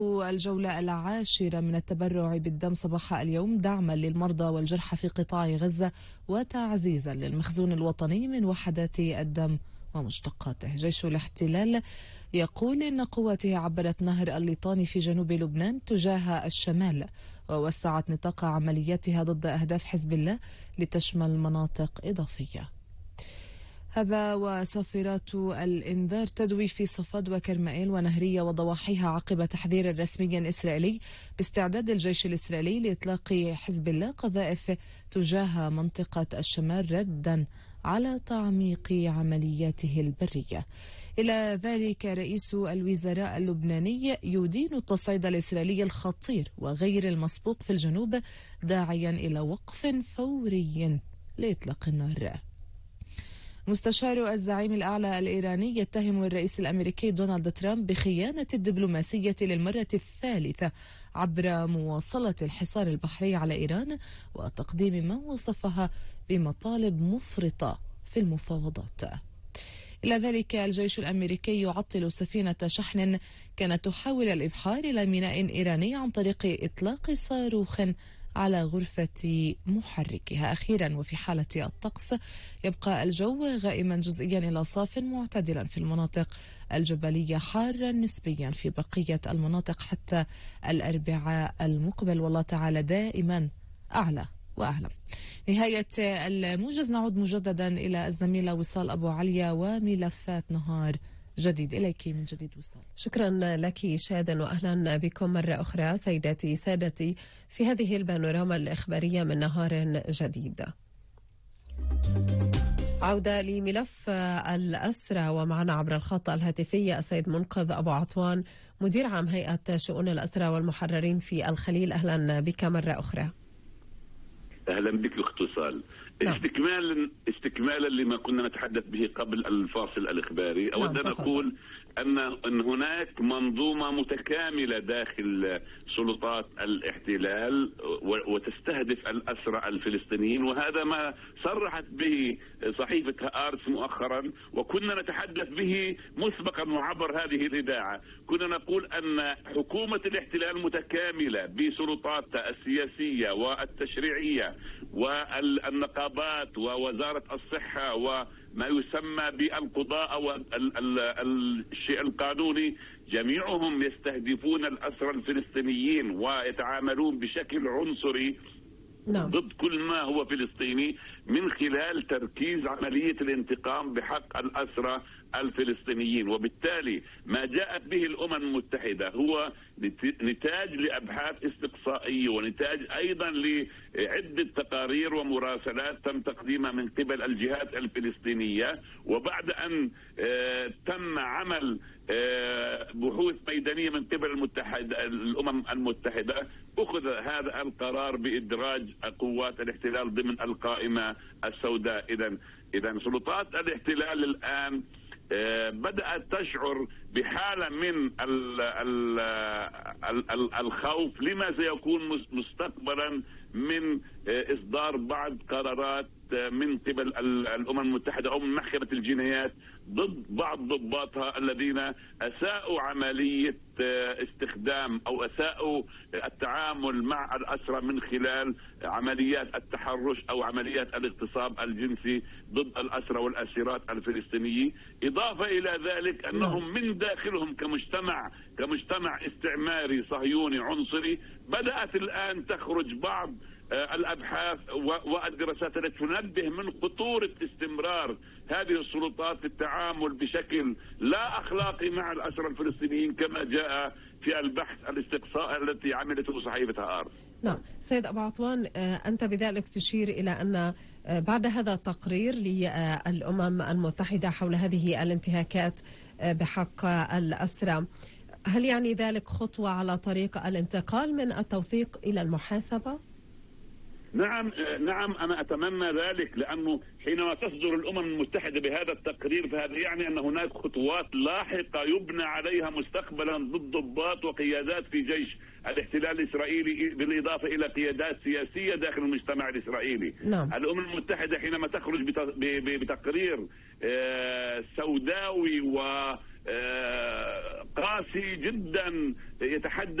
الجولة العاشرة من التبرع بالدم صباح اليوم دعما للمرضى والجرحى في قطاع غزة وتعزيزا للمخزون الوطني من وحدات الدم ومشتقاته. جيش الاحتلال يقول إن قواته عبرت نهر الليطاني في جنوب لبنان تجاه الشمال، ووسعت نطاق عملياتها ضد أهداف حزب الله لتشمل مناطق إضافية. هذا وصافرات الإنذار تدوي في صفد وكرمائيل ونهرية وضواحيها عقب تحذير رسمي إسرائيلي باستعداد الجيش الإسرائيلي لإطلاق حزب الله قذائف تجاه منطقة الشمال ردا على تعميق عملياته البرية. إلى ذلك رئيس الوزراء اللبناني يدين التصعيد الإسرائيلي الخطير وغير المسبوق في الجنوب، داعيا إلى وقف فوري لإطلاق النار. مستشار الزعيم الأعلى الإيراني يتهم الرئيس الأمريكي دونالد ترامب بخيانة الدبلوماسية للمرة الثالثة عبر مواصلة الحصار البحري على إيران وتقديم ما وصفها بمطالب مفرطة في المفاوضات. إلى ذلك الجيش الأمريكي يعطل سفينة شحن كانت تحاول الإبحار إلى ميناء إيراني عن طريق إطلاق صاروخ على غرفة محركها. أخيرا وفي حالة الطقس يبقى الجو غائما جزئيا إلى صاف معتدلا في المناطق الجبلية، حارا نسبيا في بقية المناطق حتى الأربعاء المقبل، والله تعالى دائما أعلى وأعلم. نهاية الموجز، نعود مجددا إلى الزميلة وصال أبو عليا وملفات نهار جديد. إليك من جديد وصال. شكرا لك شادا، وأهلا بكم مرة أخرى سيداتي سادتي في هذه البانوراما الإخبارية من نهار جديد. عودة لملف الأسرى، ومعنا عبر الخط الهاتفي السيد منقذ أبو عطوان مدير عام هيئة شؤون الأسرى والمحررين في الخليل. أهلا بك مرة أخرى. أهلا بك أخت وصال. استكمالا لما كنا نتحدث به قبل الفاصل الإخباري، أود أن أقول أن هناك منظومة متكاملة داخل سلطات الاحتلال وتستهدف الأسرى الفلسطينيين، وهذا ما صرحت به صحيفة هآرتس مؤخرا، وكنا نتحدث به مسبقا وعبر هذه الإذاعة. كنا نقول أن حكومة الاحتلال متكاملة بسلطاتها السياسية والتشريعية والنقابات ووزارة الصحة وما يسمى بالقضاء والشيء القانوني، جميعهم يستهدفون الأسرى الفلسطينيين ويتعاملون بشكل عنصري ضد كل ما هو فلسطيني من خلال تركيز عملية الانتقام بحق الأسرى الفلسطينيين. وبالتالي ما جاءت به الأمم المتحدة هو نتاج لأبحاث استقصائية ونتاج أيضا لعدة تقارير ومراسلات تم تقديمها من قبل الجهات الفلسطينية، وبعد أن تم عمل بحوث ميدانية من قبل الأمم المتحدة، أخذ هذا القرار بإدراج قوات الاحتلال ضمن القائمة السوداء. إذن سلطات الاحتلال الآن بدأت تشعر بحالة من الخوف لما سيكون مستقبلا من إصدار بعض قرارات من قبل الأمم المتحدة أو من محكمة الجنايات ضد بعض ضباطها الذين أساءوا عملية استخدام أو أساءوا التعامل مع الأسرى من خلال عمليات التحرش أو عمليات الاغتصاب الجنسي ضد الأسرى والأسيرات الفلسطينيين. إضافة إلى ذلك أنهم من داخلهم كمجتمع استعماري صهيوني عنصري بدأت الآن تخرج بعض الأبحاث والدراسات التي تنبه من خطورة استمرار هذه السلطات في التعامل بشكل لا أخلاقي مع الأسرى الفلسطينيين كما جاء في البحث الاستقصائي التي عملته صحيفة هآرتس. نعم سيد أبو عطوان، أنت بذلك تشير إلى أن بعد هذا التقرير للأمم المتحدة حول هذه الانتهاكات بحق الأسرى، هل يعني ذلك خطوة على طريق الانتقال من التوثيق إلى المحاسبة؟ نعم أنا أتمنى ذلك، لأنه حينما تصدر الأمم المتحدة بهذا التقرير فهذا يعني أن هناك خطوات لاحقة يبنى عليها مستقبلا ضد ضباط وقيادات في جيش الاحتلال الإسرائيلي، بالإضافة إلى قيادات سياسية داخل المجتمع الإسرائيلي. نعم. الأمم المتحدة حينما تخرج بتقرير سوداوي قاسي جدا يتحدث